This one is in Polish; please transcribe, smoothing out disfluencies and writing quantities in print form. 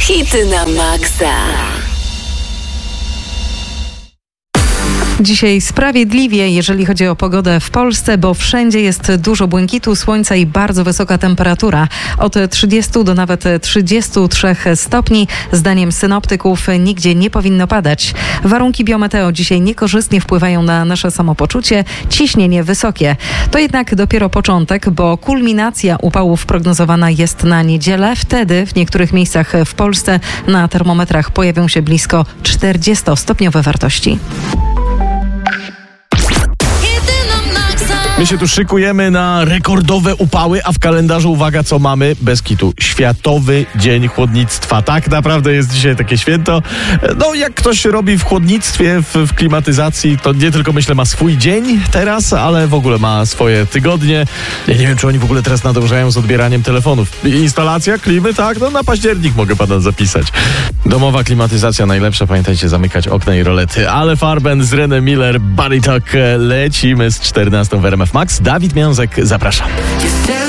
Hity na maksa. Dzisiaj sprawiedliwie, jeżeli chodzi o pogodę w Polsce, bo wszędzie jest dużo błękitu, słońca i bardzo wysoka temperatura. Od 30 do nawet 33 stopni. Zdaniem synoptyków nigdzie nie powinno padać. Warunki biometeo dzisiaj niekorzystnie wpływają na nasze samopoczucie. Ciśnienie wysokie. To jednak dopiero początek, bo kulminacja upałów prognozowana jest na niedzielę. Wtedy w niektórych miejscach w Polsce na termometrach pojawią się blisko 40-stopniowe wartości. My się tu szykujemy na rekordowe upały, a w kalendarzu, uwaga, co mamy? Bez kitu. Światowy Dzień Chłodnictwa. Tak naprawdę jest dzisiaj takie święto. No, jak ktoś robi w chłodnictwie, w klimatyzacji, to nie tylko, myślę, ma swój dzień teraz, ale w ogóle ma swoje tygodnie. Ja nie wiem, czy oni w ogóle teraz nadążają z odbieraniem telefonów. Instalacja klimy, tak? No, na październik mogę pana zapisać. Domowa klimatyzacja najlepsza. Pamiętajcie, zamykać okna i rolety. Ale Farben z René Miller, Body Talk. Lecimy z 14 w RMF Max. Dawid Miązek, zapraszam.